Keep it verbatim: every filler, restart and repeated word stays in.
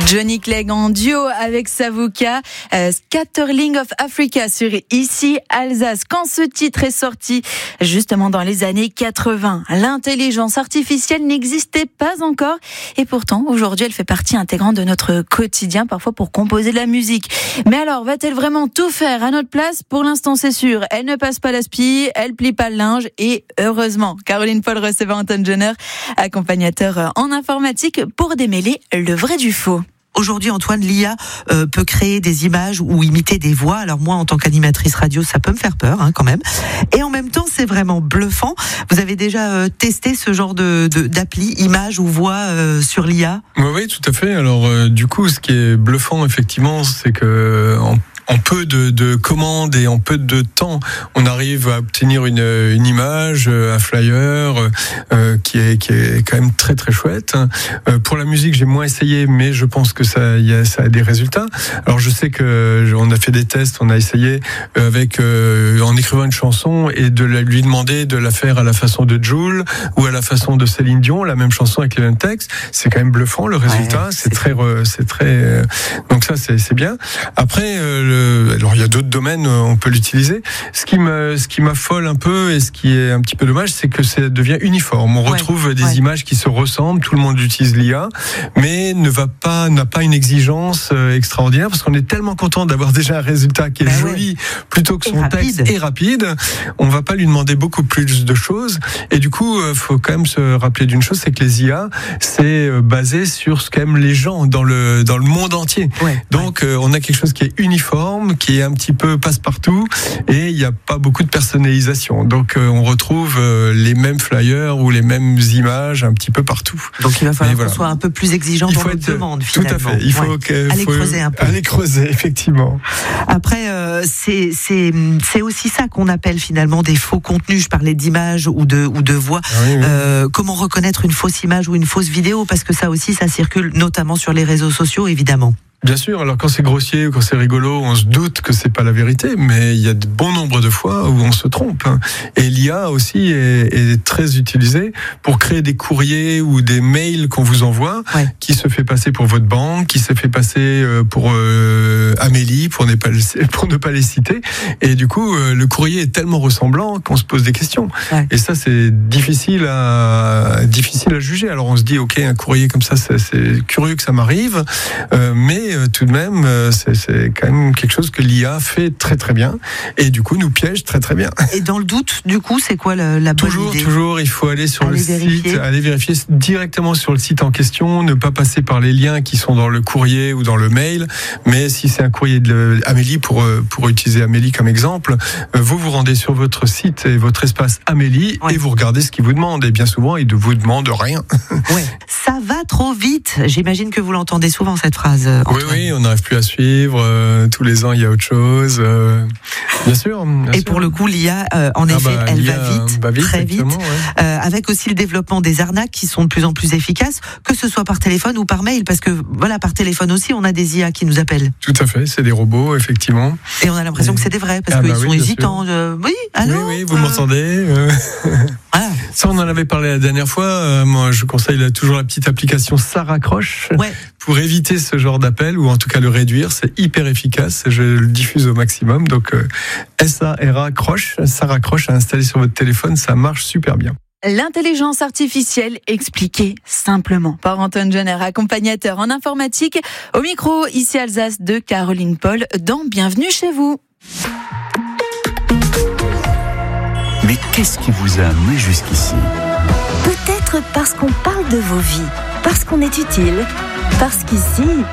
Johnny Clegg en duo avec Savuka, euh, Scatterling of Africa sur Ici Alsace. Quand ce titre est sorti, justement dans les années quatre-vingts, l'intelligence artificielle n'existait pas encore et pourtant aujourd'hui elle fait partie intégrante de notre quotidien, parfois pour composer de la musique. Mais alors, va-t-elle vraiment tout faire à notre place? Pour l'instant c'est sûr, elle ne passe pas l'aspi, elle plie pas le linge et heureusement. Caroline Paul recevait Anton Jenner, accompagnateur en informatique, pour démêler le vrai du faux. Aujourd'hui, Antoine, l'I A euh, peut créer des images ou imiter des voix. Alors moi, en tant qu'animatrice radio, ça peut me faire peur, hein, quand même. Et en même temps, c'est vraiment bluffant. Vous avez déjà euh, testé ce genre de, de d'appli, image ou voix euh, sur l'I A? Oui, oui, tout à fait. Alors, euh, du coup, ce qui est bluffant, effectivement, c'est que en En peu de, de commandes et en peu de temps, on arrive à obtenir une, une image, un flyer euh, qui est qui est quand même très très chouette. Euh, pour la musique, j'ai moins essayé, mais je pense que ça y a ça a des résultats. Alors je sais que on a fait des tests, on a essayé avec euh, en écrivant une chanson et de la, lui demander de la faire à la façon de Jul ou à la façon de Céline Dion, la même chanson avec les mêmes textes. C'est quand même bluffant le résultat. Ouais, c'est, c'est très c'est très donc ça c'est c'est bien. Après euh, alors il y a d'autres domaines où on peut l'utiliser. Ce qui me, ce qui m'affole un peu et ce qui est un petit peu dommage, c'est que ça devient uniforme. On retrouve ouais, des ouais. images qui se ressemblent. Tout le monde utilise l'I A, mais ne va pas, n'a pas une exigence extraordinaire parce qu'on est tellement content d'avoir déjà un résultat qui est ben joli ouais. plutôt que son et texte rapide. est rapide. On va pas lui demander beaucoup plus de choses. Et du coup, faut quand même se rappeler d'une chose, c'est que les I A, c'est basé sur ce qu'aiment les gens dans le dans le monde entier. Ouais, Donc ouais. on a quelque chose qui est uniforme, qui est un petit peu passe-partout et il n'y a pas beaucoup de personnalisation. Donc euh, on retrouve euh, les mêmes flyers ou les mêmes images un petit peu partout. Donc il va falloir voilà. qu'on soit un peu plus exigeant il dans notre demande finalement. Tout à fait. Il faut, ouais. que, aller faut creuser un peu. Aller creuser, effectivement. Après, euh, c'est, c'est, c'est aussi ça qu'on appelle finalement des faux contenus. Je parlais d'images ou de, ou de voix. Ah oui, oui. Euh, comment reconnaître une fausse image ou une fausse vidéo? Parce que ça aussi, ça circule notamment sur les réseaux sociaux, évidemment. Bien sûr, alors quand c'est grossier ou quand c'est rigolo, on se doute que c'est pas la vérité, mais il y a de bon nombre de fois où on se trompe. Et l'I A aussi est, est très utilisée pour créer des courriers ou des mails qu'on vous envoie, ouais. qui se fait passer pour votre banque, qui se fait passer pour euh, Amélie, pour ne pas pour ne pas les citer. Et du coup, euh, le courrier est tellement ressemblant qu'on se pose des questions. Ouais. Et ça, c'est difficile à difficile à juger. Alors on se dit, ok, un courrier comme ça, c'est, c'est curieux que ça m'arrive, euh, mais tout de même, c'est, c'est quand même quelque chose que l'I A fait très très bien et du coup nous piège très très bien. Et dans le doute, du coup, c'est quoi la, la bonne toujours, idée? Toujours, il faut aller sur aller le vérifier. site, aller vérifier directement sur le site en question, ne pas passer par les liens qui sont dans le courrier ou dans le mail. Mais si c'est un courrier de Amélie, pour pour utiliser Amélie comme exemple, vous vous rendez sur votre site et votre espace Amélie ouais. et vous regardez ce qu'il vous demande. Et bien souvent, il ne vous demande rien. Ouais. Ça va trop vite. J'imagine que vous l'entendez souvent cette phrase. Oui, oui, on n'arrive plus à suivre. Euh, tous les ans, il y a autre chose. Euh, bien sûr. Bien et sûr. pour le coup, l'I A, euh, en ah effet, bah, elle va vite, va vite, très vite. Ouais. Euh, avec aussi le développement des arnaques qui sont de plus en plus efficaces, que ce soit par téléphone ou par mail, parce que voilà, par téléphone aussi, on a des I A qui nous appellent. Tout à fait, c'est des robots, effectivement. Et on a l'impression et... que c'est des vrais, parce ah qu'ils bah sont oui, hésitants. Euh, oui, allô. Oui, oui, vous euh... m'entendez. Euh... Voilà. Ça, on en avait parlé la dernière fois. Euh, moi, je conseille toujours la petite application Ça raccroche ouais. pour éviter ce genre d'appel ou en tout cas le réduire. C'est hyper efficace. Je le diffuse au maximum. Donc, euh, S A R A accroche, Ça raccroche à installer sur votre téléphone. Ça marche super bien. L'intelligence artificielle expliquée simplement par Anton Jenner, accompagnateur en informatique, au micro ici Alsace de Caroline Paul dans Bienvenue chez vous. Mais qu'est-ce qui vous a amené jusqu'ici? Peut-être parce qu'on parle de vos vies, parce qu'on est utile, parce qu'ici,